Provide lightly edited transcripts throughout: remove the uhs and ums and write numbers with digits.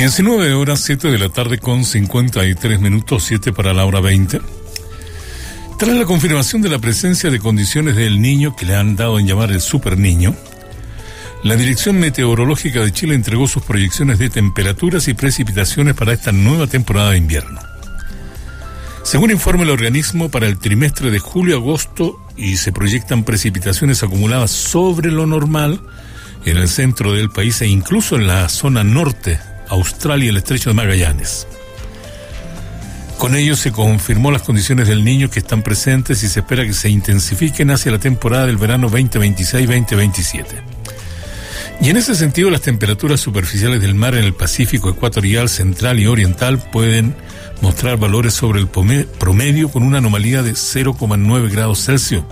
19 horas, 7 de la tarde con 53 minutos, 7 para la hora 20. Tras la confirmación de la presencia de condiciones del Niño, que le han dado en llamar el Super Niño, la Dirección Meteorológica de Chile entregó sus proyecciones de temperaturas y precipitaciones para esta nueva temporada de invierno. Según informa el organismo, para el trimestre de julio-agosto y se proyectan precipitaciones acumuladas sobre lo normal en el centro del país e incluso en la zona norte, Australia y el estrecho de Magallanes. Con ello se confirmó las condiciones del Niño que están presentes y se espera que se intensifiquen hacia la temporada del verano 2026-2027. Y en ese sentido, las temperaturas superficiales del mar en el Pacífico ecuatorial, central y oriental pueden mostrar valores sobre el promedio con una anomalía de 0,9 grados Celsius.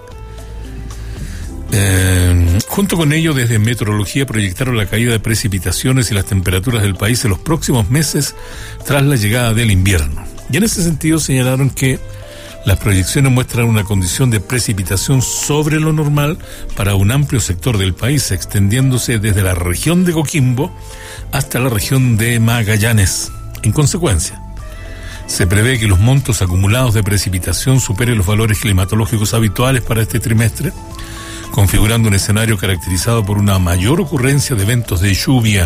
Junto con ello, desde Meteorología proyectaron la caída de precipitaciones y las temperaturas del país en los próximos meses tras la llegada del invierno. Y en ese sentido señalaron que las proyecciones muestran una condición de precipitación sobre lo normal para un amplio sector del país, extendiéndose desde la región de Coquimbo hasta la región de Magallanes. En consecuencia, se prevé que los montos acumulados de precipitación superen los valores climatológicos habituales para este trimestre, configurando un escenario caracterizado por una mayor ocurrencia de eventos de lluvia.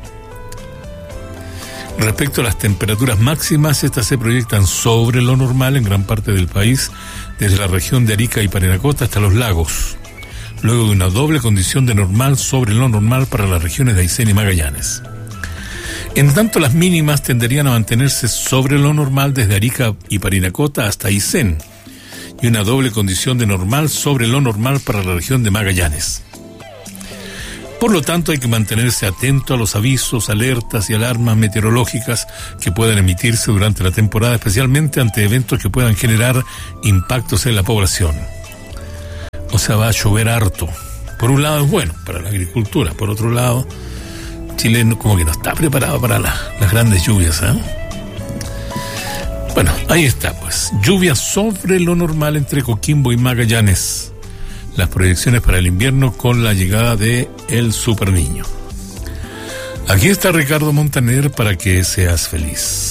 Respecto a las temperaturas máximas, estas se proyectan sobre lo normal en gran parte del país, desde la región de Arica y Parinacota hasta los lagos, luego de una doble condición de normal sobre lo normal para las regiones de Aysén y Magallanes. En tanto, las mínimas tenderían a mantenerse sobre lo normal desde Arica y Parinacota hasta Aysén, y una doble condición de normal sobre lo normal para la región de Magallanes. Por lo tanto, hay que mantenerse atento a los avisos, alertas y alarmas meteorológicas que puedan emitirse durante la temporada, especialmente ante eventos que puedan generar impactos en la población. O sea, va a llover harto. Por un lado es bueno para la agricultura, por otro lado, Chile como que no está preparado para las grandes lluvias, ¿eh? Bueno, ahí está, pues. Lluvia sobre lo normal entre Coquimbo y Magallanes. Las proyecciones para el invierno con la llegada de el Super Niño. Aquí está Ricardo Montaner para que seas feliz.